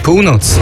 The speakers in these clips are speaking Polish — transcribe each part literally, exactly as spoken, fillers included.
północy.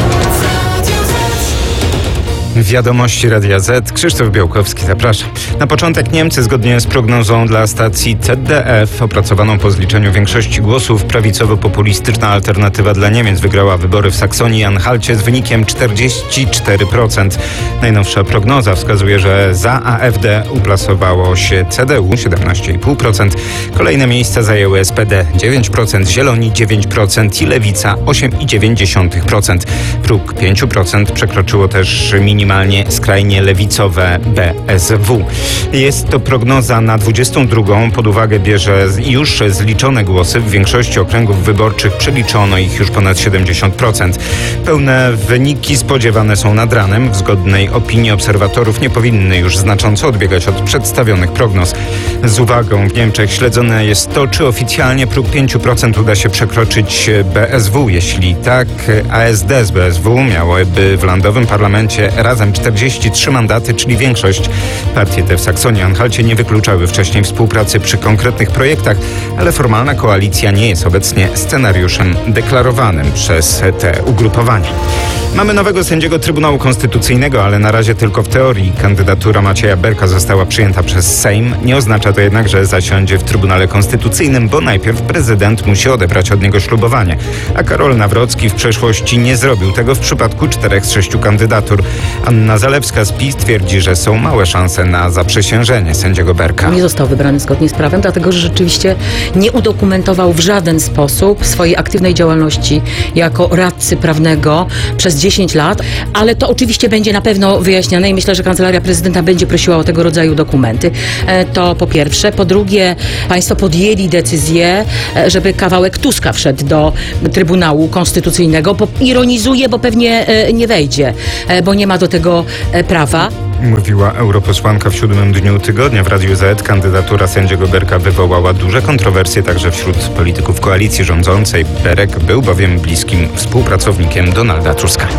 Wiadomości Radia Z. Krzysztof Białkowski, zapraszam. Na początek Niemcy, zgodnie z prognozą dla stacji C D F, opracowaną po zliczeniu większości głosów, prawicowo-populistyczna Alternatywa dla Niemiec wygrała wybory w Saksonii i Anhalcie z wynikiem czterdzieści cztery procent. Najnowsza prognoza wskazuje, że za A F D uplasowało się C D U siedemnaście i pół procent. Kolejne miejsca zajęły S P D dziewięć procent, Zieloni dziewięć procent i Lewica osiem i dziewięć dziesiątych procent. Próg pięć procent przekroczyło też minimalnie skrajnie lewicowe B S W. Jest to prognoza na dwudziestą drugą. Pod uwagę bierze już zliczone głosy. W większości okręgów wyborczych przeliczono ich już ponad siedemdziesiąt procent. Pełne wyniki spodziewane są nad ranem. W zgodnej opinii obserwatorów nie powinny już znacząco odbiegać od przedstawionych prognoz. Z uwagą w Niemczech śledzone jest to, czy oficjalnie próg pięć procent uda się przekroczyć B S W. Jeśli tak, A S D z B S W miałyby w landowym parlamencie razem czterdzieści trzy mandaty, czyli większość. Partie te w Saksonii i Anhalcie nie wykluczały wcześniej współpracy przy konkretnych projektach, ale formalna koalicja nie jest obecnie scenariuszem deklarowanym przez te ugrupowania. Mamy nowego sędziego Trybunału Konstytucyjnego, ale na razie tylko w teorii. Kandydatura Macieja Berka została przyjęta przez Sejm. Nie oznacza to jednak, że zasiądzie w Trybunale Konstytucyjnym, bo najpierw prezydent musi odebrać od niego ślubowanie. A Karol Nawrocki w przeszłości nie zrobił tego w przypadku czterech z sześciu kandydatur. Anna Zalewska z PiS twierdzi, że są małe szanse na zaprzysiężenie sędziego Berka. Nie został wybrany zgodnie z prawem, dlatego że rzeczywiście nie udokumentował w żaden sposób swojej aktywnej działalności jako radcy prawnego przez dziesięć lat, ale to oczywiście będzie na pewno wyjaśniane i myślę, że Kancelaria Prezydenta będzie prosiła o tego rodzaju dokumenty. To po pierwsze. Po drugie, państwo podjęli decyzję, żeby kawałek Tuska wszedł do Trybunału Konstytucyjnego. Bo ironizuję, bo pewnie nie wejdzie, bo nie ma do tego prawa. Mówiła europosłanka w siódmym dniu tygodnia w Radiu Z. Kandydatura sędziego Berka wywołała duże kontrowersje także wśród polityków koalicji rządzącej. Berek był bowiem bliskim współpracownikiem Donalda Tuska.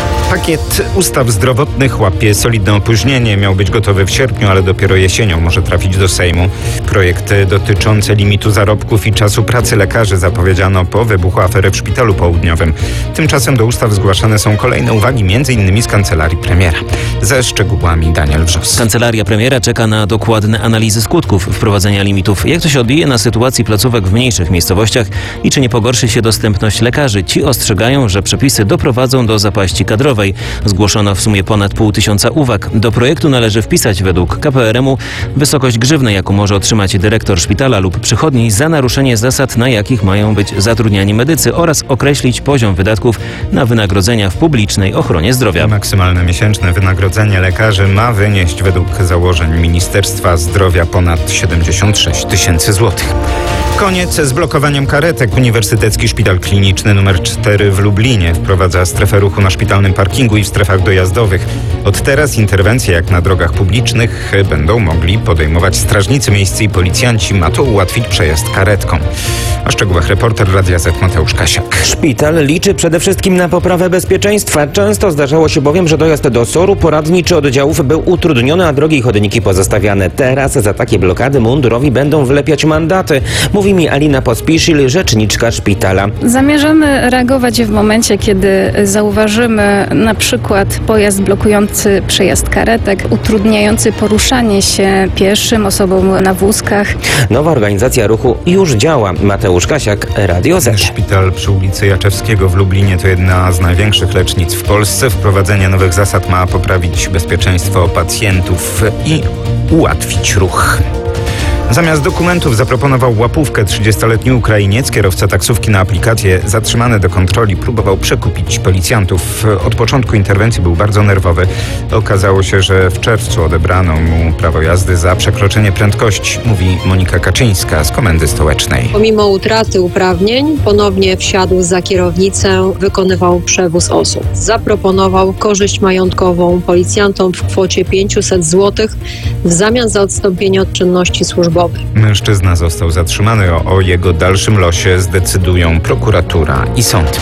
Pakiet ustaw zdrowotnych łapie solidne opóźnienie. Miał być gotowy w sierpniu, ale dopiero jesienią może trafić do Sejmu. Projekty dotyczące limitu zarobków i czasu pracy lekarzy zapowiedziano po wybuchu afery w Szpitalu Południowym. Tymczasem do ustaw zgłaszane są kolejne uwagi, między innymi z kancelarii premiera. Ze szczegółami Daniel Wrzos. Kancelaria premiera czeka na dokładne analizy skutków wprowadzenia limitów. Jak to się odbije na sytuacji placówek w mniejszych miejscowościach i czy nie pogorszy się dostępność lekarzy? Ci ostrzegają, że przepisy doprowadzą do zapaści kadrowej. Zgłoszono w sumie ponad pół tysiąca uwag. Do projektu należy wpisać według K P R M u wysokość grzywny, jaką może otrzymać dyrektor szpitala lub przychodni za naruszenie zasad, na jakich mają być zatrudniani medycy, oraz określić poziom wydatków na wynagrodzenia w publicznej ochronie zdrowia. Maksymalne miesięczne wynagrodzenie lekarzy ma wynieść według założeń Ministerstwa Zdrowia ponad siedemdziesiąt sześć tysięcy złotych. Koniec z blokowaniem karetek. Uniwersytecki Szpital Kliniczny numer cztery w Lublinie wprowadza strefę ruchu na szpitalnym parkingu i w strefach dojazdowych. Od teraz interwencje jak na drogach publicznych będą mogli podejmować strażnicy miejscy i policjanci. Ma to ułatwić przejazd karetką. O szczegółach reporter Radia Z Mateusz Kasiak. Szpital liczy przede wszystkim na poprawę bezpieczeństwa. Często zdarzało się bowiem, że dojazd do soru, poradni czy oddziałów był utrudniony, a drogi i chodniki pozostawiane. Teraz za takie blokady mundurowi będą wlepiać mandaty. Mówi mi Alina Pospiszil, rzeczniczka szpitala. Zamierzamy reagować w momencie, kiedy zauważymy na przykład pojazd blokujący przejazd karetek, utrudniający poruszanie się pieszym, osobom na wózkach. Nowa organizacja ruchu już działa. Mateusz Kasiak, Radio Z. Szpital przy ulicy Jaczewskiego w Lublinie to jedna z największych lecznic w Polsce. Wprowadzenie nowych zasad ma poprawić bezpieczeństwo pacjentów i ułatwić ruch. Zamiast dokumentów zaproponował łapówkę. trzydziestoletni Ukrainiec, kierowca taksówki na aplikację, zatrzymany do kontroli, próbował przekupić policjantów. Od początku interwencji był bardzo nerwowy. Okazało się, że w czerwcu odebrano mu prawo jazdy za przekroczenie prędkości, mówi Monika Kaczyńska z Komendy Stołecznej. Pomimo utraty uprawnień ponownie wsiadł za kierownicę, wykonywał przewóz osób. Zaproponował korzyść majątkową policjantom w kwocie pięćset złotych w zamian za odstąpienie od czynności służbowych. Mężczyzna został zatrzymany. O, o jego dalszym losie zdecydują prokuratura i sąd.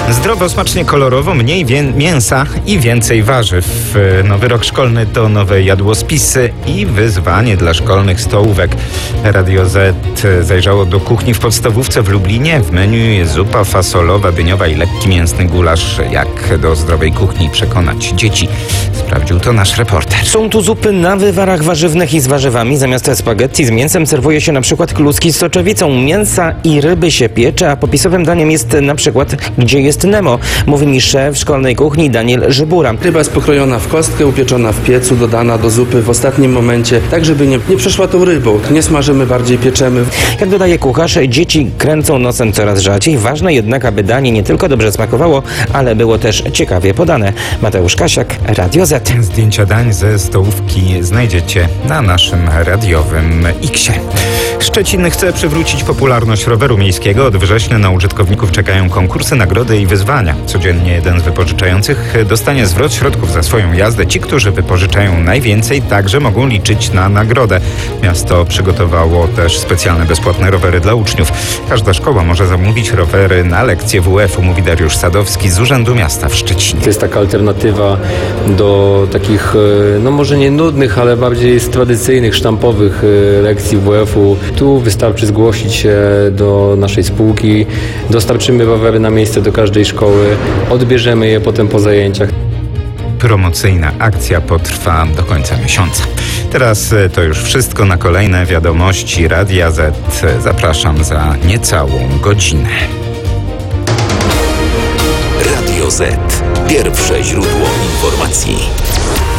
Zdrowo, smacznie, kolorowo, mniej wię- mięsa i więcej warzyw. Nowy rok szkolny to nowe jadłospisy i wyzwanie dla szkolnych stołówek. Radio Z zajrzało do kuchni w podstawówce w Lublinie. W menu jest zupa fasolowa, dyniowa i lekki mięsny gulasz. Jak do zdrowej kuchni przekonać dzieci? Sprawdził to nasz reporter. Są tu zupy na wywarach warzywnych i z warzywami. Zamiast spaghetti z mięsem serwuje się na przykład kluski z soczewicą. Mięsa i ryby się piecze, a popisowym daniem jest na przykład Gdzie jest Nemo? Mówi mi szef szkolnej kuchni Daniel Żybura. Ryba jest pokrojona w kostkę, upieczona w piecu, dodana do zupy w ostatnim momencie, tak żeby nie, nie przeszła tą rybą. Nie smażymy, bardziej pieczemy. Jak dodaje kucharz, dzieci kręcą nosem coraz rzadziej. Ważne jednak, aby danie nie tylko dobrze smakowało, ale było też ciekawie podane. Mateusz Kasiak, Radio Z. Zdjęcia dań ze stołówki znajdziecie na naszym radiowym X-ie. Szczecin chce przywrócić popularność roweru miejskiego. Od września na użytkowników czekają konkursy, nagrody i wyzwania. Codziennie jeden z wypożyczających dostanie zwrot środków za swoją jazdę. Ci, którzy wypożyczają najwięcej, także mogą liczyć na nagrodę. Miasto przygotowało też specjalne bezpłatne rowery dla uczniów. Każda szkoła może zamówić rowery na lekcje W F-u, mówi Dariusz Sadowski z Urzędu Miasta w Szczecinie. To jest taka alternatywa do takich, no może nie nudnych, ale bardziej z tradycyjnych, sztampowych lekcji W F-u. Tu wystarczy zgłosić się do naszej spółki, dostarczymy rowery na miejsce do każdej szkoły, odbierzemy je potem po zajęciach. Promocyjna akcja potrwa do końca miesiąca. Teraz to już wszystko. Na kolejne wiadomości Radia Z zapraszam za niecałą godzinę. Radio Z. Pierwsze źródło informacji.